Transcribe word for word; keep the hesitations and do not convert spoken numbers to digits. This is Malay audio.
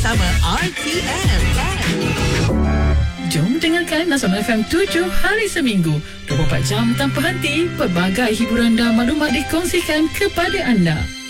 bersama R T M kan? Jom dengarkan Nasional F M tujuh hari seminggu, dua puluh empat jam tanpa henti. Pelbagai hiburan dan maklumat dikongsikan kepada anda.